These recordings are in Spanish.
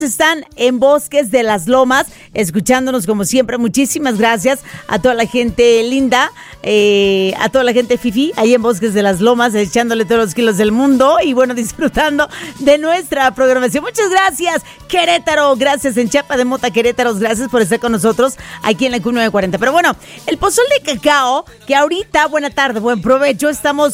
Están en Bosques de las Lomas, escuchándonos como siempre. Muchísimas gracias a toda la gente linda, a toda la gente fifi, ahí en Bosques de las Lomas, echándole todos los kilos del mundo y bueno, disfrutando de nuestra programación. Muchas gracias, Querétaro, gracias en Chiapa de Mota, Querétaro, gracias por estar con nosotros aquí en la Q940. Pero bueno, el pozol de cacao, que ahorita, buena tarde, buen provecho, estamos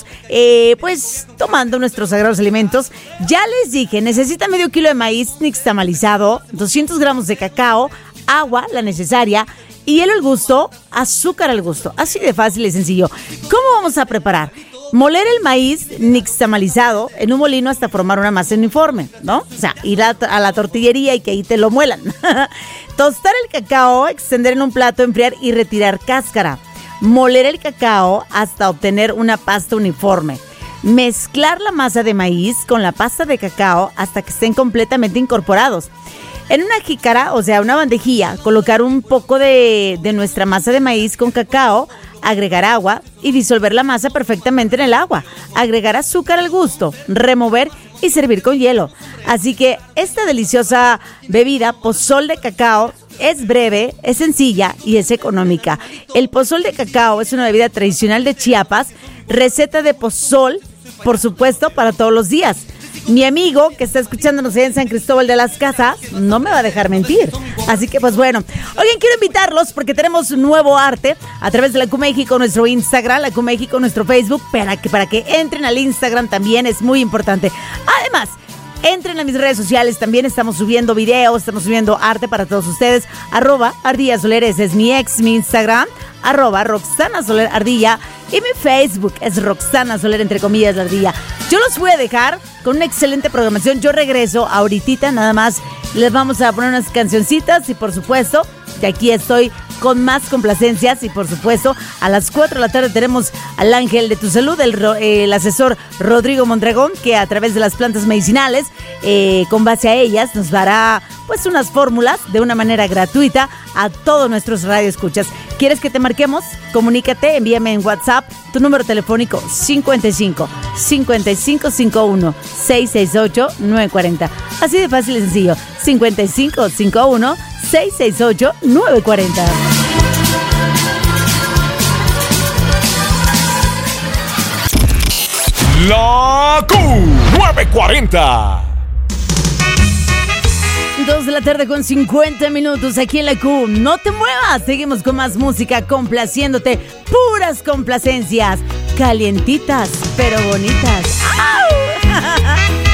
pues tomando nuestros sagrados alimentos. Ya les dije, necesita medio kilo de maíz nixtamalizado, 200 gramos de cacao, agua, la necesaria, y hielo al gusto, azúcar al gusto. Así de fácil y sencillo. ¿Cómo vamos a preparar? Moler el maíz nixtamalizado en un molino hasta formar una masa uniforme, ¿no? O sea, ir a la tortillería y que ahí te lo muelan. Tostar el cacao, extender en un plato, enfriar y retirar cáscara. Moler el cacao hasta obtener una pasta uniforme. Mezclar la masa de maíz con la pasta de cacao hasta que estén completamente incorporados. En una jícara, o sea, una bandejilla, colocar un poco de nuestra masa de maíz con cacao, agregar agua y disolver la masa perfectamente en el agua. Agregar azúcar al gusto, remover y servir con hielo. Así que esta deliciosa bebida, pozol de cacao, es breve, es sencilla y es económica. El pozol de cacao es una bebida tradicional de Chiapas, receta de pozol, por supuesto, para todos los días. Mi amigo que está escuchándonos en San Cristóbal de las Casas no me va a dejar mentir. Así que pues bueno, oigan, quiero invitarlos porque tenemos un nuevo arte a través de la Q México, nuestro Instagram, la Q México, nuestro Facebook, para que entren al Instagram también, es muy importante. Además, entren a mis redes sociales, también estamos subiendo videos, estamos subiendo arte para todos ustedes. @Ardilla Soler, ese es mi Instagram. @Roxana Soler Ardilla. Y mi Facebook es Roxana Soler, entre comillas, la Ardilla. Yo los voy a dejar con una excelente programación. Yo regreso ahorita, nada más les vamos a poner unas cancioncitas y por supuesto, que aquí estoy con más complacencias y por supuesto a las 4 de la tarde tenemos al ángel de tu salud, el asesor Rodrigo Mondragón, que a través de las plantas medicinales, con base a ellas nos dará pues unas fórmulas de una manera gratuita a todos nuestros radioescuchas. ¿Quieres que te marquemos? Comunícate, envíame en WhatsApp tu número telefónico 55 5551 668 940. Así de fácil y sencillo, 5551 668 940. La Q940. 2 de la tarde con 50 minutos aquí en la Q. No te muevas, seguimos con más música, complaciéndote, puras complacencias, calientitas pero bonitas. ¡Au!